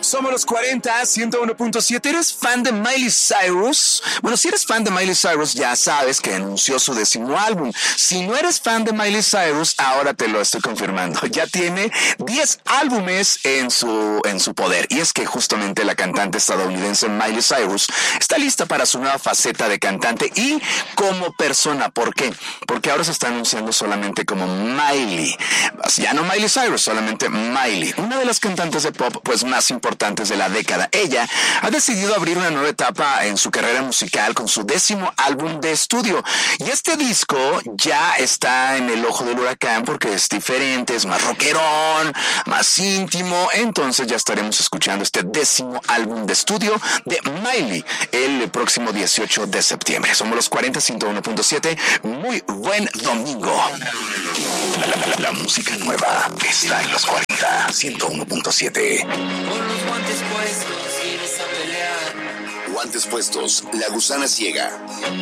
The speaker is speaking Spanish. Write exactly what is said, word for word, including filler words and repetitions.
Somos los cuarenta, ciento uno punto siete. ¿Eres fan de Miley Cyrus? Bueno, si eres fan de Miley Cyrus, ya sabes que anunció su décimo álbum. Si no eres fan de Miley Cyrus, ahora te lo estoy confirmando. Ya tiene diez álbumes en su, en su poder. Y es que justamente la cantante estadounidense Miley Cyrus está lista para su nueva faceta de cantante y como persona. ¿Por qué? Porque ahora se está anunciando solamente como Miley. Ya no Miley Cyrus, solamente Miley. Una de las cantantes de pop pues más importantes de la década. Ella ha decidido abrir una nueva etapa en su carrera musical con su décimo álbum de estudio. Y este disco ya está en el ojo del huracán porque es diferente, es más rockerón, más íntimo. Entonces ya estaremos escuchando este décimo álbum de estudio de Miley el próximo dieciocho de septiembre. Somos los cuarenta, ciento uno punto siete. Muy buen domingo. La, la, la, la música nueva está en los cuarenta, ciento uno punto siete. Con los guantes puestos, vienes a pelear. Guantes puestos, la gusana ciega.